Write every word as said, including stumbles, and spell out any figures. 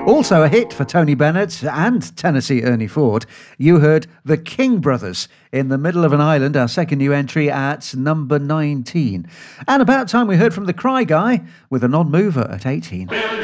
Also a hit for Tony Bennett and Tennessee Ernie Ford. You heard the King Brothers, In the Middle of an Island, our second new entry at number nineteen. And about time we heard from the Cry Guy with a non-mover at eighteen.